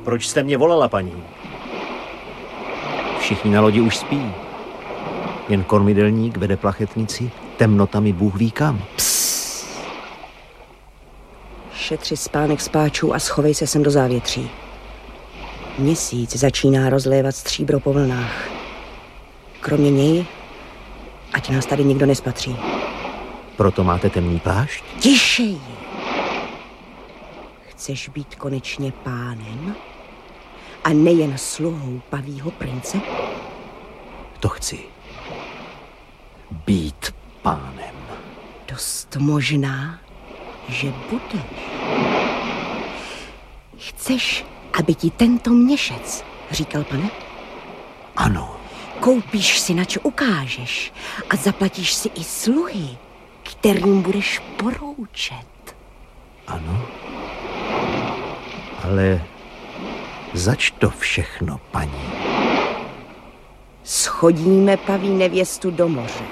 Proč jste mě volala, paní? Všichni na lodi už spí. Jen kormidelník vede plachetnici temnotami Bůh ví kam. Psst. Šetři spánek spáčů a schovej se sem do závětří. Měsíc začíná rozlévat stříbro po vlnách. Kromě něj, ať nás tady nikdo nespatří. Proto máte temný plášť? Tišej! Chceš být konečně pánem? A nejen sluhou Pavího prince? To chci. Být pánem. Dost možná, že budeš. Chceš, aby ti tento měšec říkal pane? Ano. Koupíš si, nač ukážeš a zaplatíš si i sluhy, kterým budeš poroučet. Ano. Ale zač to všechno, paní? Schodíme Paví nevěstu do moře.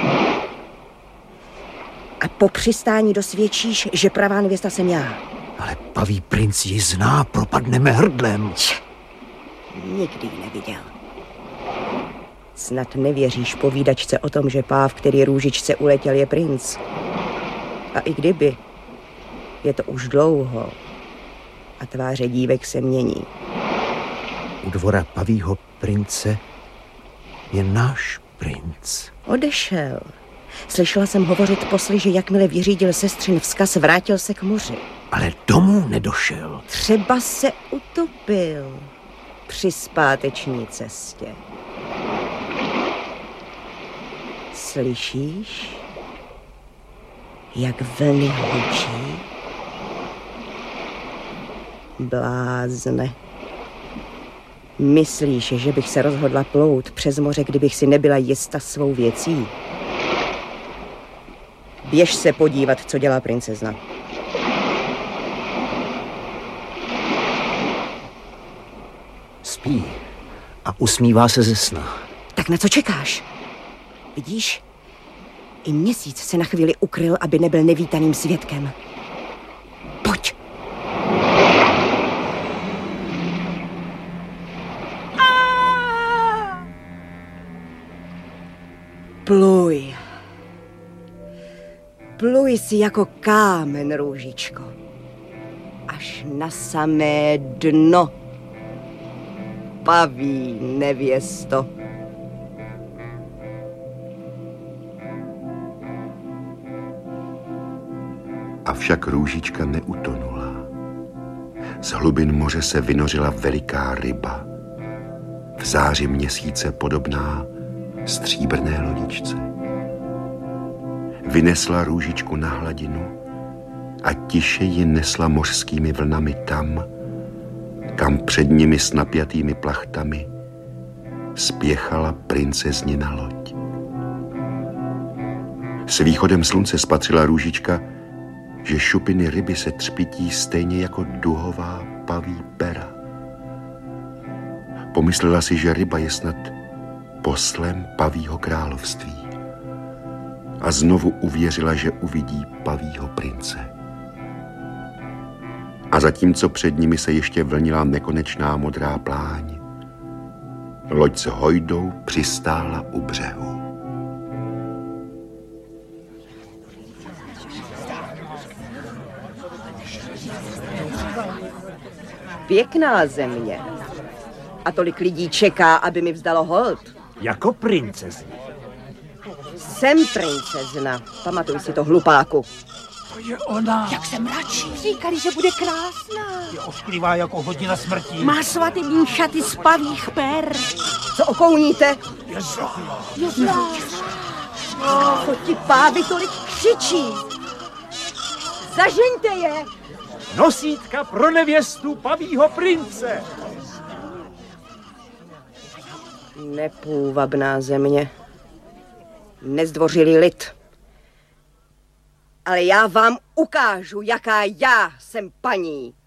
A po přistání dosvědčíš, že pravá nevěsta jsem já. Ale Paví princ ji zná, propadneme hrdlem. Nikdy ji neviděl. Snad nevěříš povídačce o tom, že páv, který růžičce uletěl, je princ. A i kdyby, je to už dlouho a tváře dívek se mění. U dvora Pavího prince je náš princ. Odešel. Slyšela jsem hovořit posly, že jakmile vyřídil sestřin vzkaz, vrátil se k moři. Ale domů nedošel. Třeba se utopil při zpáteční cestě. Slyšíš, jak vlny hučí? Blázne. Myslíš, že bych se rozhodla plout přes moře, kdybych si nebyla jista svou věcí? Běž se podívat, co dělá princezna. Spí a usmívá se ze sna. Tak na co čekáš? Vidíš? I měsíc se na chvíli ukryl, aby nebyl nevítaným svědkem. Pojď! Pluj. Pluj si jako kámen, růžičko. Až na samé dno. Paví nevěsto. Avšak růžička neutonula. Z hlubin moře se vynořila veliká ryba. V záři měsíce podobná stříbrné lodičce. Vynesla růžičku na hladinu a tiše ji nesla mořskými vlnami tam, kam před nimi s napjatými plachtami spěchala princeznina loď. S východem slunce spatřila růžička, že šupiny ryby se třpití stejně jako duhová paví pera. Pomyslela si, že ryba je snad poslem Pavího království. A znovu uvěřila, že uvidí Pavího prince. A zatímco před nimi se ještě vlnila nekonečná modrá pláň, loď s hojdou přistála u břehu. Pěkná země. A tolik lidí čeká, aby mi vzdalo hold. Jako princezna. Jsem princezna. Pamatuj si to, hlupáku. To je ona. Jak se mračí. Říkali, že bude krásná. Je ošklivá jako hodina smrti. Má svatební šaty z pavích per. Co okouníte? Je zlá. Je zlá. Co ti pávy tolik křičí? Zažeňte je! Nosítka pro nevěstu Pavího prince. Nepůvabná země. Nezdvořilý lid. Ale já vám ukážu, jaká já jsem paní.